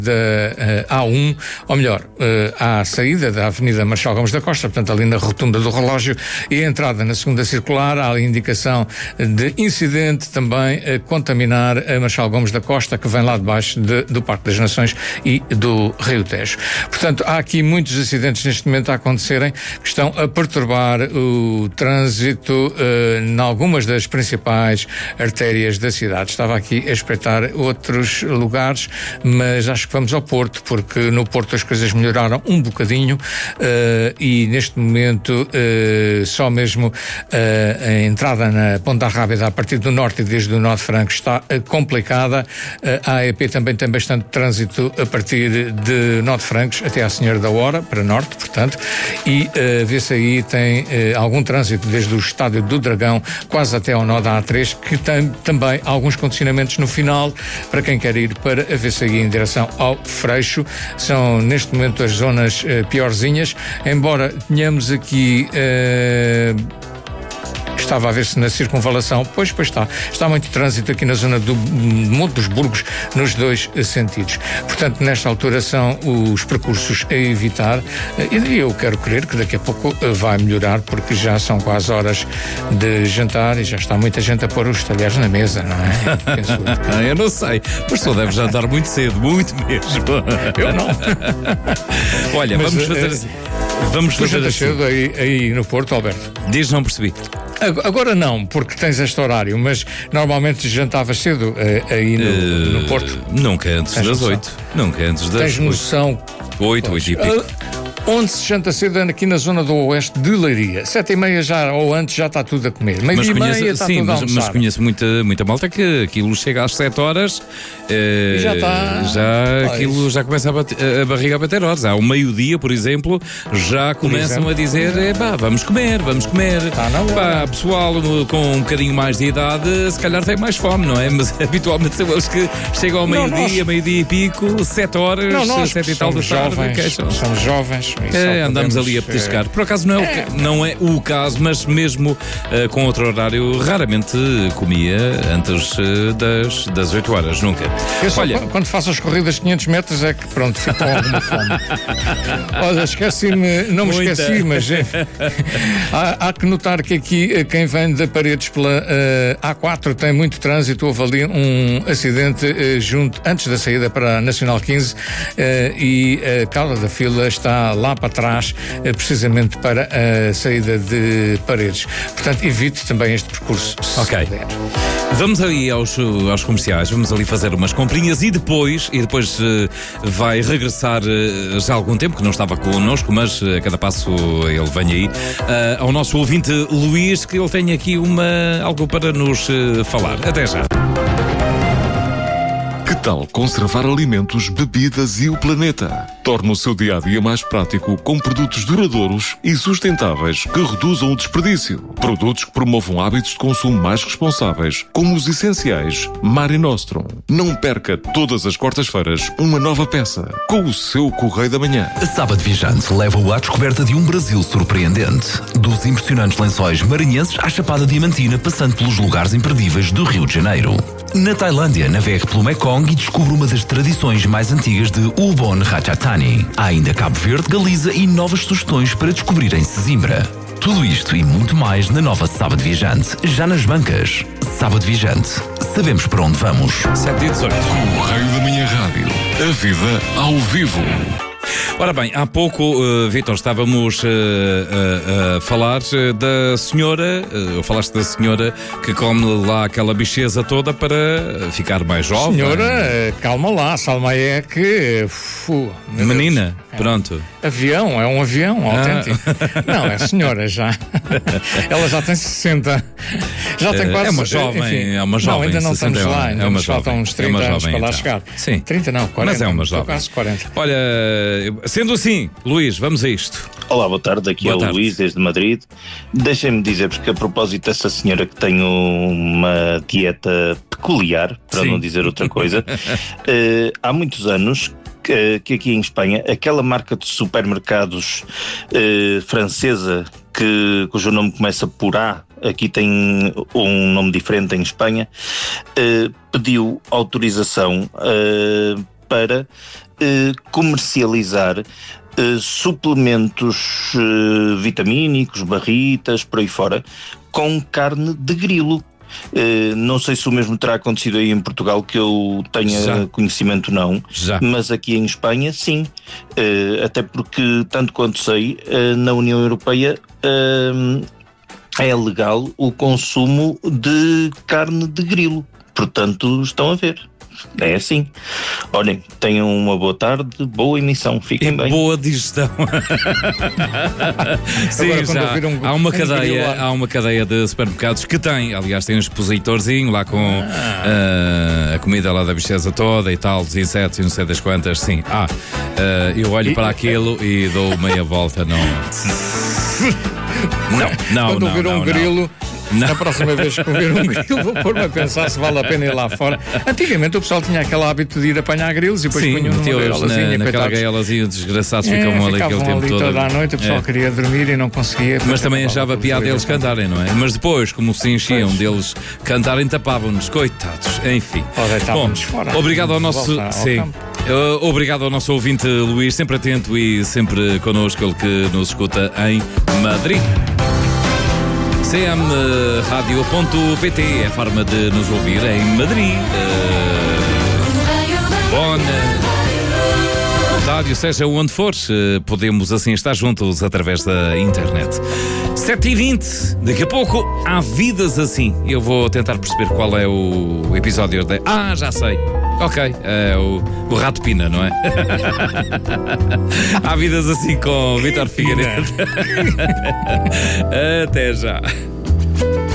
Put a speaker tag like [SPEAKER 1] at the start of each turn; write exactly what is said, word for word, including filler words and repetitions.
[SPEAKER 1] da uh, A um, ou melhor, uh, à saída da Avenida Marechal Gomes da Costa, portanto ali na rotunda do relógio, e a entrada na segunda circular, há ali indicação de incidente também a contaminar a Marechal Gomes da Costa, que vem lá de baixo de, do Parque das Nações e do Rio Tejo. Portanto, há aqui muitos acidentes neste momento a acontecerem que estão a perturbar o trânsito uh, em algumas das principais artérias da cidade. Estava aqui a espreitar outros lugares, mas acho que vamos ao Porto, porque no Porto as coisas melhoraram um bocadinho uh, e neste momento uh, só mesmo uh, a entrada na Ponta Rábida a partir do norte e desde o Norte Franco está uh, complicada. Uh, a AEP também tem bastante trânsito a partir de Norte Francos até à Senhora da Hora, para norte, portanto, e uh, vê-se aí tem uh, algum trânsito desde o Estádio do Dragão quase até ao nó da A três, que tem também alguns condicionamentos no final para quem quer ir para a V C I em direção ao Freixo. São neste momento as zonas uh, piorzinhas, embora tenhamos aqui uh, estava a ver-se na circunvalação, pois, pois está, está muito trânsito aqui na zona do Monte dos Burgos, nos dois sentidos. Portanto, nesta altura são os percursos a evitar, e eu quero crer que daqui a pouco vai melhorar, porque já são quase horas de jantar e já está muita gente a pôr os talheres na mesa, não é? Penso que...
[SPEAKER 2] Eu não sei, mas só deve jantar muito cedo, muito mesmo.
[SPEAKER 1] Eu não.
[SPEAKER 2] Olha, mas, vamos fazer assim. Vamos
[SPEAKER 1] tu
[SPEAKER 2] fazer assim.
[SPEAKER 1] cedo aí, aí no Porto, Alberto?
[SPEAKER 2] Diz, não percebi.
[SPEAKER 1] Agora não, porque tens este horário, mas normalmente jantavas cedo uh, aí no, uh, no Porto?
[SPEAKER 2] Nunca antes tens das oito. Nunca antes das
[SPEAKER 1] Tens noção?
[SPEAKER 2] Oito, oito e pico. Uh,
[SPEAKER 1] onde se janta cedo é aqui na zona do Oeste de Leiria. Sete e meia já, ou antes, já está tudo a comer. Meio dia e meia está
[SPEAKER 2] sim,
[SPEAKER 1] tudo a
[SPEAKER 2] mas,
[SPEAKER 1] almoçar.
[SPEAKER 2] mas conheço muita, muita malta que aquilo chega às sete horas
[SPEAKER 1] e já está...
[SPEAKER 2] Já, aquilo já começa a, bater, a barriga a bater horas. Ao meio-dia, por exemplo, já começam a dizer, pá, vamos comer, vamos comer.
[SPEAKER 1] Está na hora.
[SPEAKER 2] Pá, pessoal com um bocadinho mais de idade, se calhar tem mais fome, não é? Mas habitualmente são eles que chegam ao meio-dia, meio-dia e pico, sete horas,
[SPEAKER 1] não, nós,
[SPEAKER 2] sete e tal da tarde.
[SPEAKER 1] Jovens, somos jovens.
[SPEAKER 2] É, andamos ali a petiscar. Por acaso não é, é. O, não é o caso, mas mesmo uh, com outro horário, raramente comia antes uh, das, das oito horas, nunca.
[SPEAKER 1] Eu só, Olha, quando faço as corridas de quinhentos metros é que pronto, fico com alguma fome. Olha, esqueci-me, não me Muita. esqueci, mas é, há, há que notar que aqui quem vem de Paredes pela uh, A quatro tem muito trânsito. Houve ali um acidente uh, junto, antes da saída para a Nacional quinze uh, e a cauda da fila está lá para trás, precisamente para a saída de Paredes. Portanto, evite também este percurso.
[SPEAKER 2] Ok. Vamos ali aos, aos comerciais, vamos ali fazer umas comprinhas e depois, e depois uh, vai regressar uh, já há algum tempo, que não estava connosco, mas uh, a cada passo ele vem aí, uh, ao nosso ouvinte Luís, que ele tem aqui uma, algo para nos uh, falar. Até já.
[SPEAKER 3] Que tal conservar alimentos, bebidas e o planeta? Torne o seu dia-a-dia mais prático com produtos duradouros e sustentáveis que reduzam o desperdício. Produtos que promovam hábitos de consumo mais responsáveis, como os essenciais Mare Nostrum. Não perca todas as quartas-feiras uma nova peça com o seu Correio da Manhã.
[SPEAKER 4] A Sábado Viajante leva-o à descoberta de um Brasil surpreendente. Dos impressionantes lençóis maranhenses à Chapada Diamantina, passando pelos lugares imperdíveis do Rio de Janeiro. Na Tailândia, navegue pelo Mekong e descubra uma das tradições mais antigas de Ubon Ratchathani. Há ainda Cabo Verde, Galiza e novas sugestões para descobrir em Sesimbra. Tudo isto e muito mais na nova Sábado Viajante, já nas bancas. Sábado Viajante. Sabemos para onde vamos.
[SPEAKER 2] sete e dezoito.
[SPEAKER 3] Correio da Manhã Rádio. A vida ao vivo.
[SPEAKER 2] Ora bem, há pouco, uh, Vítor, estávamos a uh, uh, uh, falar uh, da senhora, uh, falaste da senhora que come lá aquela bicheza toda para ficar mais jovem.
[SPEAKER 1] Senhora, calma lá, Salmaek, fu,
[SPEAKER 2] menina,
[SPEAKER 1] Deus.
[SPEAKER 2] Pronto.
[SPEAKER 1] Avião, é um avião autêntico. Ah. Não, é senhora já. Ela já tem sessenta. Já tem quase...
[SPEAKER 2] É uma jovem, enfim, é uma jovem.
[SPEAKER 1] Não, ainda não
[SPEAKER 2] sessenta,
[SPEAKER 1] estamos lá, ainda
[SPEAKER 2] é uma
[SPEAKER 1] nos faltam uns trinta
[SPEAKER 2] é
[SPEAKER 1] anos para lá
[SPEAKER 2] então.
[SPEAKER 1] chegar.
[SPEAKER 2] Sim.
[SPEAKER 1] trinta não, quarenta.
[SPEAKER 2] Mas é uma jovem.
[SPEAKER 1] Quase quarenta.
[SPEAKER 2] Olha, sendo assim, Luís, vamos a isto.
[SPEAKER 5] Olá, boa tarde, aqui boa é o tarde. Luís, desde Madrid. Deixem-me dizer-vos que a propósito dessa senhora que tem uma dieta peculiar, para Sim. não dizer outra coisa, uh, há muitos anos que, que aqui em Espanha, aquela marca de supermercados uh, francesa, que, cujo nome começa por A, aqui tem um nome diferente em Espanha, uh, pediu autorização uh, para eh, comercializar eh, suplementos eh, vitamínicos, barritas, por aí fora, com carne de grilo. Uh, não sei se o mesmo terá acontecido aí em Portugal, que eu tenha Já. conhecimento não,
[SPEAKER 2] Já.
[SPEAKER 5] mas aqui em Espanha sim, uh, até porque, tanto quanto sei, uh, na União Europeia uh, é legal o consumo de carne de grilo, portanto estão a ver. É assim. Olhem, tenham uma boa tarde, boa emissão, fiquem
[SPEAKER 2] e
[SPEAKER 5] bem.
[SPEAKER 2] Boa digestão. Sim,
[SPEAKER 1] Agora,
[SPEAKER 2] já.
[SPEAKER 1] Um,
[SPEAKER 2] há, uma
[SPEAKER 1] um
[SPEAKER 2] cadeia, há uma cadeia de supermercados que tem, aliás, tem um expositorzinho lá com ah. uh, a comida lá da bicheza toda e tal, dos insetos e não sei das quantas. Sim, ah, uh, eu olho e... para aquilo e dou meia volta. Não, não, não.
[SPEAKER 1] Quando
[SPEAKER 2] não,
[SPEAKER 1] vir um
[SPEAKER 2] não,
[SPEAKER 1] grilo.
[SPEAKER 2] Não.
[SPEAKER 1] Na próxima vez que ouvir um grilo, vou pôr-me a pensar se vale a pena ir lá fora. Antigamente o pessoal tinha aquele hábito de ir apanhar grilos e depois
[SPEAKER 2] Sim,
[SPEAKER 1] punham numa gaiola-zinha.
[SPEAKER 2] Na, naquela gaiola-zinha, os desgraçados é, ficavam ali aquele tempo
[SPEAKER 1] ali
[SPEAKER 2] todo.
[SPEAKER 1] toda a noite, o pessoal
[SPEAKER 2] é.
[SPEAKER 1] queria dormir e não conseguia.
[SPEAKER 2] Mas também achava piada eles cantarem, não é? Mas depois, como se enchiam pois. deles cantarem, tapavam-nos, coitados, enfim.
[SPEAKER 1] Bom, fora.
[SPEAKER 2] Obrigado ao nosso.
[SPEAKER 1] Ao
[SPEAKER 2] sim. Uh, obrigado ao nosso ouvinte Luís, sempre atento e sempre connosco, ele que nos escuta em Madrid. c m rádio ponto p t é a forma de nos ouvir em Madrid. Uh, bom, rádio, seja onde for, uh, podemos assim estar juntos através da internet. sete e vinte, daqui a pouco há vidas assim. Eu vou tentar perceber qual é o episódio de... Ah, já sei. Ok, é o, o Rato Pina, não é? Há vidas assim com Vítor Figueiredo. Até já.